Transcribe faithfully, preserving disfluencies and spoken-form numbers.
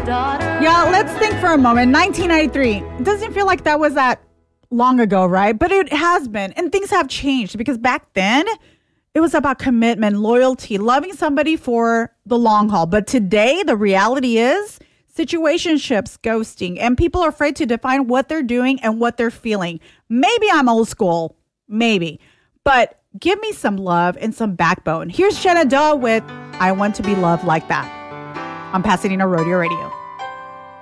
Yeah, let's think for a moment. nineteen ninety-three. It doesn't feel like that was that long ago, right? But it has been. And things have changed because back then, it was about commitment, loyalty, loving somebody for the long haul. But today, the reality is situationships, ghosting, and people are afraid to define what they're doing and what they're feeling. Maybe I'm old school. Maybe. But give me some love and some backbone. Here's Shenandoah with I Want to Be Loved Like That on Pasadena Rodeo Radio.